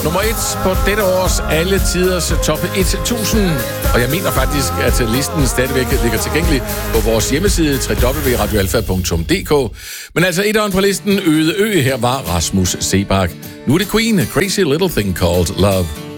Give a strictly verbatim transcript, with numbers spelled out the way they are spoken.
Nummer et på dette års alle tiders top tusind. Og jeg mener faktisk, at listen stadigvæk ligger tilgængelig på vores hjemmeside w w w punktum radio alfa punktum d k. Men altså etteren på listen, Øde Ø, her var Rasmus Seebach. Nu er det Queen, Crazy Little Thing Called Love.